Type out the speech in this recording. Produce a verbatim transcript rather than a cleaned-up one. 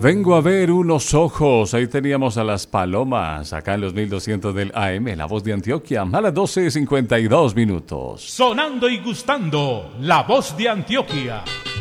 Vengo a ver unos ojos. Ahí teníamos a las palomas, acá en los mil doscientos del A M, La Voz de Antioquia, a las doce cincuenta y dos minutos. Sonando y gustando, La Voz de Antioquia.